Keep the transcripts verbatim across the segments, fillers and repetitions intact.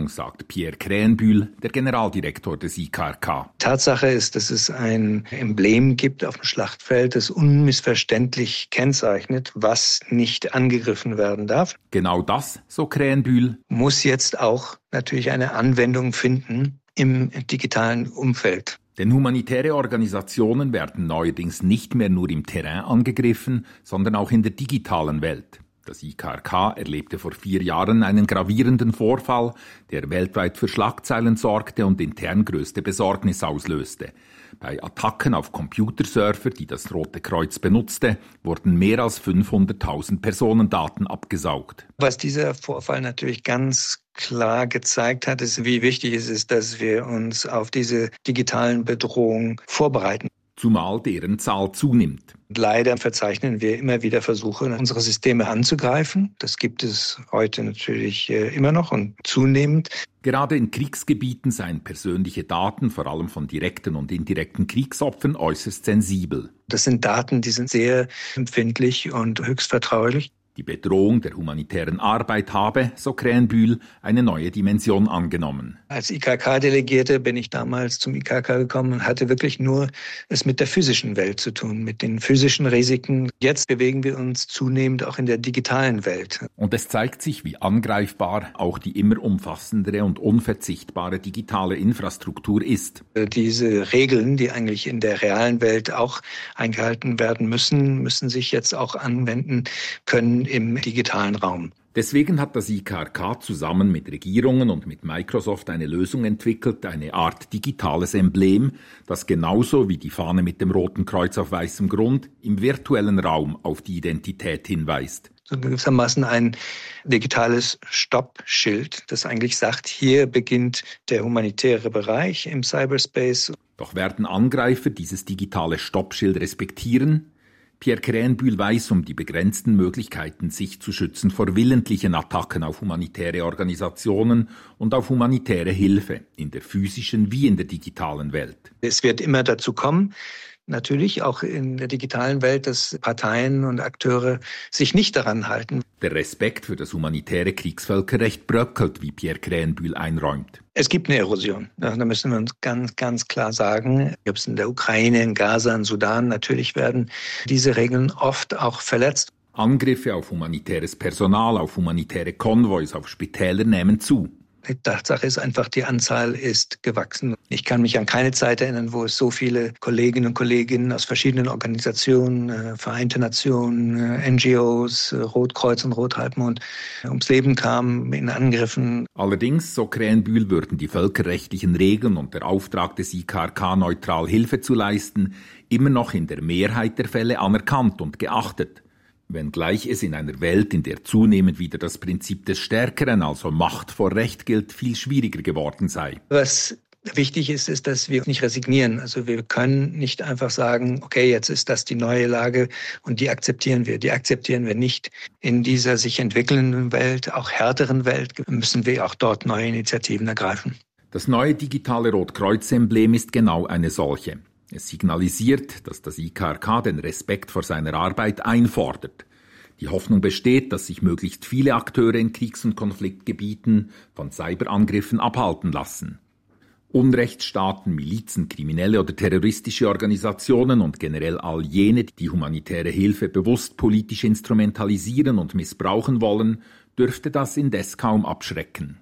sagt Pierre Krähenbühl, der Generaldirektor des I K R K. Tatsache ist, dass es ein Emblem gibt auf dem Schlachtfeld, das unmissverständlich kennzeichnet, was nicht angegriffen werden darf. Genau das, so Krähenbühl, muss jetzt auch natürlich eine Anwendung finden im digitalen Umfeld. Denn humanitäre Organisationen werden neuerdings nicht mehr nur im Terrain angegriffen, sondern auch in der digitalen Welt. Das I K R K erlebte vor vier Jahren einen gravierenden Vorfall, der weltweit für Schlagzeilen sorgte und intern größte Besorgnis auslöste. Bei Attacken auf Computerserver, die das Rote Kreuz benutzte, wurden mehr als fünfhunderttausend Personendaten abgesaugt. Was dieser Vorfall natürlich ganz klar gezeigt hat, ist, wie wichtig es ist, dass wir uns auf diese digitalen Bedrohungen vorbereiten. Zumal deren Zahl zunimmt. Leider verzeichnen wir immer wieder Versuche, unsere Systeme anzugreifen. Das gibt es heute natürlich immer noch und zunehmend. Gerade in Kriegsgebieten seien persönliche Daten, vor allem von direkten und indirekten Kriegsopfern, äußerst sensibel. Das sind Daten, die sind sehr empfindlich und höchst vertraulich. Die Bedrohung der humanitären Arbeit habe, so Krähenbühl, eine neue Dimension angenommen. Als I K K-Delegierte bin ich damals zum I K R K gekommen und hatte wirklich nur es mit der physischen Welt zu tun, mit den physischen Risiken. Jetzt bewegen wir uns zunehmend auch in der digitalen Welt. Und es zeigt sich, wie angreifbar auch die immer umfassendere und unverzichtbare digitale Infrastruktur ist. Diese Regeln, die eigentlich in der realen Welt auch eingehalten werden müssen, müssen sich jetzt auch anwenden können im digitalen Raum. Deswegen hat das I K R K zusammen mit Regierungen und mit Microsoft eine Lösung entwickelt, eine Art digitales Emblem, das genauso wie die Fahne mit dem Roten Kreuz auf weißem Grund im virtuellen Raum auf die Identität hinweist. So gewissermaßen ein digitales Stoppschild, das eigentlich sagt, hier beginnt der humanitäre Bereich im Cyberspace. Doch werden Angreifer dieses digitale Stoppschild respektieren? Pierre Krähenbühl weiß um die begrenzten Möglichkeiten, sich zu schützen vor willentlichen Attacken auf humanitäre Organisationen und auf humanitäre Hilfe, in der physischen wie in der digitalen Welt. Es wird immer dazu kommen, natürlich auch in der digitalen Welt, dass Parteien und Akteure sich nicht daran halten. Der Respekt für das humanitäre Kriegsvölkerrecht bröckelt, wie Pierre Krähenbühl einräumt. Es gibt eine Erosion. Da müssen wir uns ganz, ganz klar sagen. Ob es in der Ukraine, in Gaza, in Sudan, natürlich werden diese Regeln oft auch verletzt. Angriffe auf humanitäres Personal, auf humanitäre Konvois, auf Spitäler nehmen zu. Die Tatsache ist einfach, die Anzahl ist gewachsen. Ich kann mich an keine Zeit erinnern, wo es so viele Kolleginnen und Kollegen aus verschiedenen Organisationen, Vereinte Nationen, N G Os, Rotkreuz und Rothalbmond ums Leben kamen in Angriffen. Allerdings, so Krähenbühl, würden die völkerrechtlichen Regeln und der Auftrag des I K R K, neutral Hilfe zu leisten, immer noch in der Mehrheit der Fälle anerkannt und geachtet. Wenngleich es in einer Welt, in der zunehmend wieder das Prinzip des Stärkeren, also Macht vor Recht gilt, viel schwieriger geworden sei. Was wichtig ist, ist, dass wir nicht resignieren. Also wir können nicht einfach sagen, okay, jetzt ist das die neue Lage und die akzeptieren wir. Die akzeptieren wir nicht. In dieser sich entwickelnden Welt, auch härteren Welt, müssen wir auch dort neue Initiativen ergreifen. Das neue digitale Rotkreuz-Emblem ist genau eine solche. Es signalisiert, dass das I K R K den Respekt vor seiner Arbeit einfordert. Die Hoffnung besteht, dass sich möglichst viele Akteure in Kriegs- und Konfliktgebieten von Cyberangriffen abhalten lassen. Unrechtsstaaten, Milizen, kriminelle oder terroristische Organisationen und generell all jene, die humanitäre Hilfe bewusst politisch instrumentalisieren und missbrauchen wollen, dürfte das indes kaum abschrecken.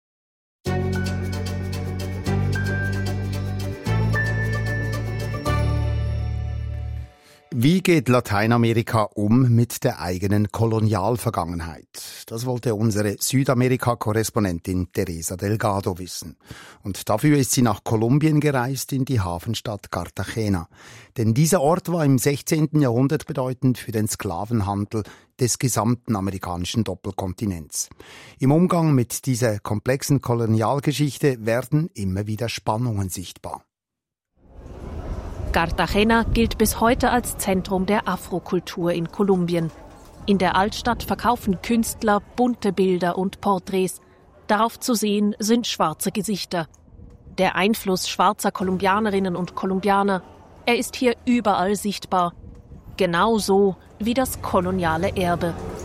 Wie geht Lateinamerika um mit der eigenen Kolonialvergangenheit? Das wollte unsere Südamerika-Korrespondentin Teresa Delgado wissen. Und dafür ist sie nach Kolumbien gereist, in die Hafenstadt Cartagena. Denn dieser Ort war im sechzehnten Jahrhundert bedeutend für den Sklavenhandel des gesamten amerikanischen Doppelkontinents. Im Umgang mit dieser komplexen Kolonialgeschichte werden immer wieder Spannungen sichtbar. Cartagena gilt bis heute als Zentrum der Afrokultur in Kolumbien. In der Altstadt verkaufen Künstler bunte Bilder und Porträts. Darauf zu sehen sind schwarze Gesichter. Der Einfluss schwarzer Kolumbianerinnen und Kolumbianer, er ist hier überall sichtbar. Genauso wie das koloniale Erbe.